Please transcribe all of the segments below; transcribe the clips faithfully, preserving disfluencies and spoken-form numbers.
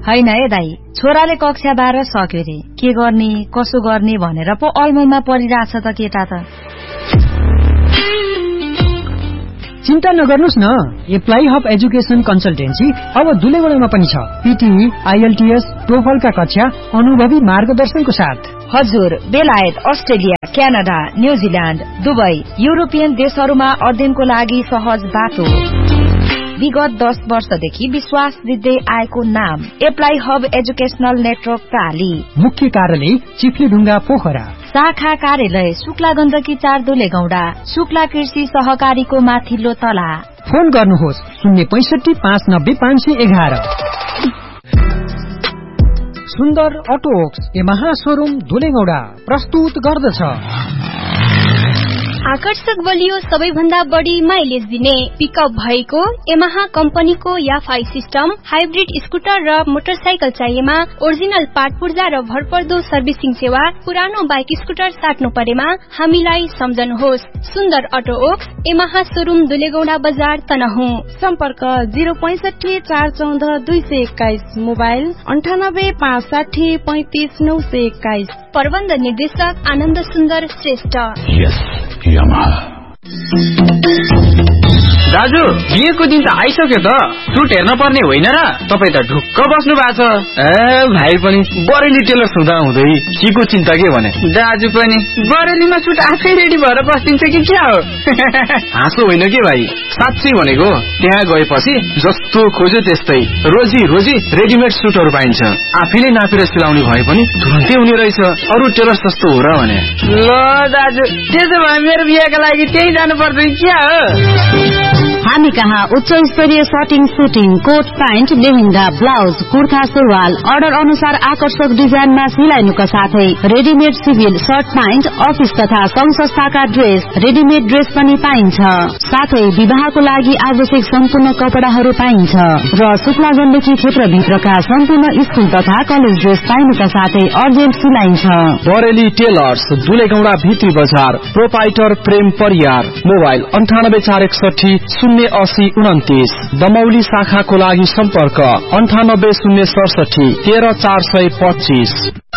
हैन है दाई, छोराले कक्षा बाह्र सक्यो रे, के गर्ने कसो गर्ने भनेर पो अलमलमा परिरहेछ त केटा त। चिन्ता नगर्नुस् न, एप्लाई हब एजुकेसन कन्सल्टेन्सी अब दुलेगडामा पनि छ। पीटीई, आईएलटीएस, टोफलका कक्षा अनुभवी मार्गदर्शनको साथ। हजुर, बेलायत, Australia, Canada, New Zealand, Dubai, European देशहरूमा अध्ययनको लागि सहज बाटो। विगत दस वर्षदेखि विश्वास दिँदै आएको नाम एप्लाई हब एजुकेशनल नेटवर्क प्राली। मुख्य कार्यालय चिफ्लेढुङ्गा पोखरा। शाखा कार्यालय शुक्ला गण्डकी चार दुलेगौडा, शुक्ला कृषि सहकारीको माथिल्लो तला। फोन गर्नुहोस् शून्य पैसठी पाँच नब्बे पाँच सय एघार। सुन्दर अटोक्स यमहा शोरूम दुलेगौडा प्रस्तुत गर्दछ आकर्षक बलियो सबैभन्दा बढी माइलेज दिने पिकअप भएको यमहा कम्पनीको याफाई सिस्टम, हाइब्रिड स्कुटर र मोटरसाइकल चाहिएमा ओरिजिनल पार्ट पूर्जा र भरपर्दो सर्भिसिङ सेवा। पुरानो बाइक स्कुटर साट्नु परेमा हामीलाई सम्झनुहोस्। सुन्दर अटो ओक्स यमहा शोरूम दुलेगौडा बजार तनहुँ। सम्पर्क जिरो पैसठी चार चौध दुई सय एक्काइस, मोबाइल अन्ठानब्बे पाँच साठी पैंतिस नौ सय एक्काइस। प्रबन्ध निर्देशक आनन्द सुन्दर श्रेष्ठ। दाजु, बिहेको दिन त आइसक्यो त, सुट हेर्न पर्ने होइन र? तपाईँ त ढुक्क बस्नु भएको छ। ए भाइ पनि बरेली टेलर हुँदा हुँदै के को चिन्ता के भने? दाजु पनि बरेलीमा सुट आफै रेडी भएर बस्दिन्छ कि क्या हो? हाँसो होइन के भाइ, साँच्चै भनेको। त्यहाँ गएपछि जस्तो खोज्यो त्यस्तै रोजी रोजी रेडिमेड सुटहरू पाइन्छ। आफैले नापेर सिलाउने भए पनि तुरन्तै हुने रहेछ। अरू टेलर सस्तो हो र भने? ल दाजु, त्यसो भए मेरो बिहेका लागि त्यही जानु पर्छ क्या हो? हामी कहाँ उच्च स्तरीय shirting, shooting, coat pant, lehenga, blouse, kurta, सुरुवाल अर्डर अनुसार आकर्षक डिजाइनमा सिलाइनुका साथै readymade civil short pant, office तथा संघ संस्थाका ड्रेस, रेडिमेड ड्रेस पनि पाइन्छ। साथै विवाहको लागि आवश्यक सम्पूर्ण कपडाहरू पाइन्छ र शुक्ला गण्डकी क्षेत्रभित्रका सम्पूर्ण स्कुल तथा कलेज ड्रेस पाइनुका साथै अर्जेन्ट सिलाइन्छ। बरेली टेलर्स, दुलेगौडा भित्री बजार, प्रोपाइटर प्रेम परियार, मोबाइल अन्ठानब्बे चार एकसठी शून्य अस्सी उन्तिस। दमौली शाखाको लागि सम्पर्क अन्ठानब्बे शून्य सडसठी तेह्र चार सय पच्चीस।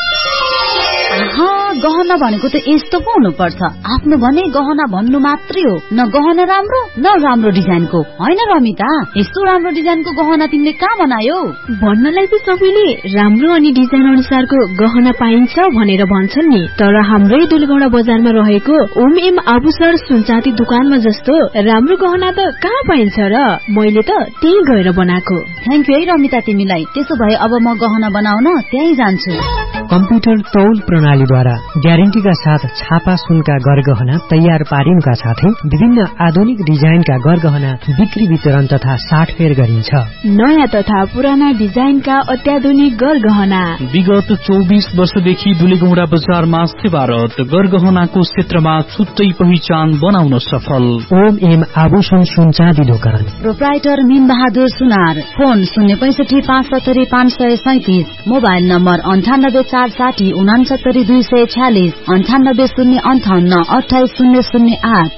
गहना भनेको त यस्तो पो हुनुपर्छ। आफ्नो भने गहना भन्नु मात्रै हो, न गहना राम्रो न राम्रो डिजाइनको। होइन रमिता, यस्तो राम्रो डिजाइनको गहना तिमीले कहाँ बनायो? भन्नलाई त सबैले राम्रो अनि डिजाइन अनुसारको गहना पाइन्छ भनेर भन्छन् नि, तर हाम्रै दुलेगौडा बजारमा रहेको ओम एम आभूषण सुनचाँदी दोकानमा जस्तो राम्रो गहना त कहाँ पाइन्छ र? मैले त त्यही गएर बनाएको। थ्याङ्क यू है रमिता तिमीलाई। त्यसो भए अब म गहना बनाउन त्यही जान्छु। कम्प्युटर तौल प्रणालीद्वारा ग्यारेन्टीका साथ छापा सुनका गरगहना तयार पारिनुका साथै विभिन्न आधुनिक डिजाइनका गरगहना बिक्री वितरण तथा साटफेर गरिन्छ। नयाँ तथा पुराना डिजाइनका अत्याधुनिक गरगहना विगत चौबिस वर्षदेखि दुलेगौडा बजारमा सेवारत, गरगहनाको क्षेत्रमा छुट्टै पहिचान बनाउन सफल। ओम एम आभूषण सुनचाँदी दोकान, प्रोप्राइटर मीन बहादुर सुनार। फोन शून्य पैसठी पाँच सत्तरी पाँच सय सैतिस, मोबाइल नम्बर अन्ठानब्बे चार साठी उनासत्तरी दुई सय छ्यालिस, अन्ठानब्बे शून्य अन्ठाउन्न अठाइस शून्य शून्य आठ।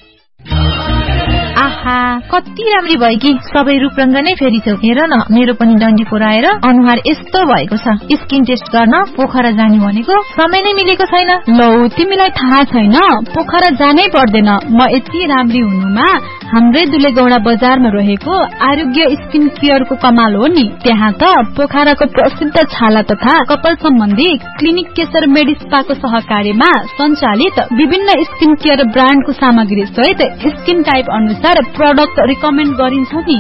आहा, कति राम्री भयो कि सबै रूपरङ्ग नै फेरिछौ। हेर न, मेरो पनि डन्डी फोराएर अनुहार यस्तो भएको छ। स्किन टेस्ट गर्न पोखरा जाने भनेको समय नै मिलेको छैन। लौ, तिमीलाई थाहा छैन, पोखरा जानै पर्दैन। म यति राम्री हुनुमा हाम्रै दुलेगौडा बजारमा रहेको आरोग्य स्किन केयरको कमाल हो नि। त्यहाँ त पोखराको प्रसिद्ध छाला तथा कपाल सम्बन्धी क्लिनिक केशर मेडिस्पाको सहकार्यमा सञ्चालित विभिन्न स्किन केयर ब्रान्डको सामग्री सहित स्किन टाइप अनुसार प्रोडक्ट रिकमेन्ड गरिन्छ नि।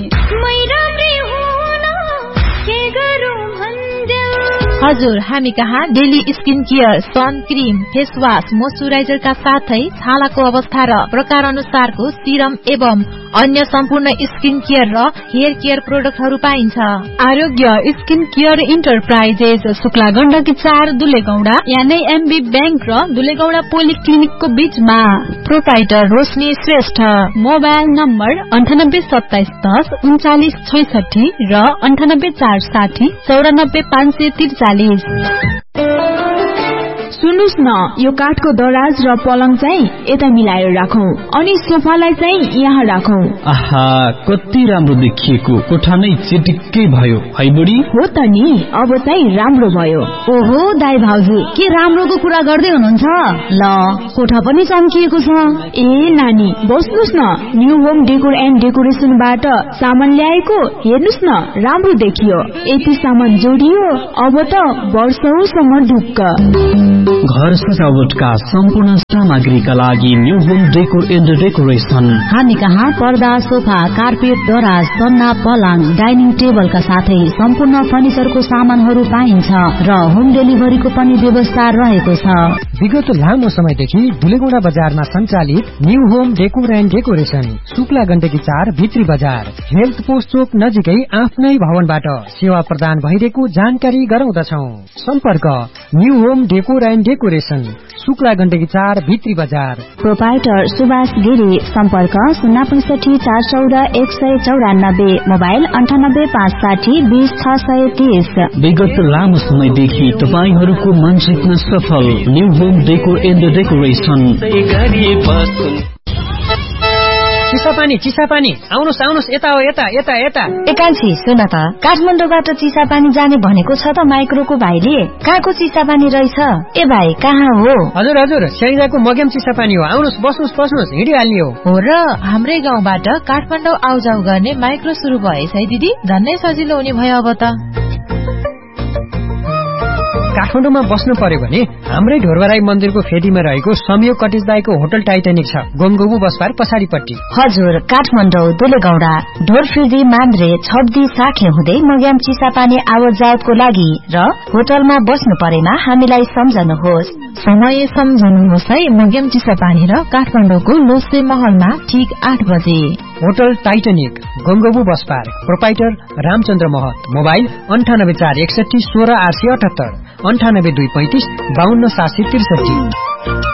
हजुर, हामी कहाँ डेली स्किन केयर, सन क्रिम, फेस वाश, मोइस्चराइजरका साथै छालाको अवस्था र प्रकार अनुसारको सिरम एवं अन्य सम्पूर्ण स्किन केयर र हेयर केयर प्रोडक्टहरू पाइन्छ। आरोग्य skin care enterprises, Shukla Gandaki चार दुलेगौडा, यानी एमबी बैंक र दुलेगौडा पोलिक्लिनिकको बीचमा। प्रोप्राइटर रोशनी श्रेष्ठ। मोबाइल नम्बर अन्ठानब्बे सत्ताइस दस उन्चालिस छैसठी र अन्ठानब्बे चार साठी चौरानब्बे पाँच सय त्रिचालिस। सुन्नु सुन्नुहोस् न, यो काठको दराज र पलङ चाहिँ यता मिलाएर राखौं अनि सोफालाई चाहिँ यहाँ राखौं। आहा, कति राम्रो देखिएको, कोठा नै चिटिक्कै भयो है बुढी। हो त नि, अब चाहिँ राम्रो भयो। ओहो दाइ भाउजू, के राम्रोको कुरा गर्दै हुनुहुन्छ? ल, कोठा पनि चम्किएको छ। ए नानी, बस्नुस् न, न्यू होम डेकोर एन्ड डेकोरेसनबाट सामान ल्याएको, हेर्नुस् न, राम्रो देखियो। यति सामान जोडियो, अब त वर्षौसम्म ढुक्क। घर सजावटका सम्पूर्ण सामग्रीका लागि new home decor and decoration. हामी कहाँ पर्दा, सोफा, कार्पेट, दराज, सन्ना, पलङ, डाइनिङ टेबलका साथै सम्पूर्ण फर्निचरको सामानहरू पाइन्छ र होम डेलिभरीको पनि व्यवस्था रहेको छ। विगत लामो समयदेखि दुलेगौडा बजारमा सञ्चालित new home decor and decoration, Shukla Gandaki चार, भित्री बजार, हेल्थ पोस्ट चोक नजिकै आफ्नै भवनबाट सेवा प्रदान भइरहेको जानकारी गराउँदछौ। सम्पर्क new home decor and decoration, Shukla Gandaki चार, भित्री बजार। प्रोपाइटर सुभाष गिरी, सम्पर्क शून्य पैसठी चार चौध एक सय चौरानब्बे, मोबाइल अन्ठानब्बे पाँच साठी बीस छ सय तीस। विगत लामो समयदेखि तपाईहरूको मन जित्न सफल new home decor and decoration. Chisapani Chisapani, आउनुहोस् आउनुहोस्, यता हो, यता यता यता। एकान्छी सुन त, काठमाडौँबाट चिसापानी जाने भनेको छ त माइक्रोको भाइले। कहाँको चिसापानी रहेछ? ए भाइ, कहाँ हो? हजुर हजुर, स्याङ्जाको मग्याम चिसापानी हो। आउनुहोस्, बस्नुहोस् बस्नुहोस्, हिँडिहाल्ने हो। हो र, हाम्रै गाउँबाट काठमाडौँ आउजाउ गर्ने माइक्रो सुरु भएछ है दिदी, झन्नै सजिलो हुने भयो अब त। काठमाडौँमा बस्नु पर्यो भने हाम्रै ढोरबराई मन्दिरको फेदीमा रहेको संयोग कटेज दाईको होटल टाइटानिक छ, गोमगोबु बस पार्क पछाडिपट्टि। हजुर, काठमाडौँ, दुलेगौडा, ढोरफिर्दी, मान्द्रे, छब्दी, साखे हुँदै मग्याम चिसापानी आवत जावतको लागि र होटलमा बस्नु परेमा हामीलाई सम्झनुहोस्। समय सम्झनुहोस् है, मग्याम चिसापानी र काठमाडौँको लोसे महलमा ठीक आठ बजे। Hotel Titanic, गोमगोबु bus park, proprietor Ramchandra महत, मोबाइल अन्ठानब्बे चार एकसठी सोह्र आठ सय अठहत्तर, अन्ठानब्बे दुई पैंतिस बाहन्न सात सय त्रिसठी।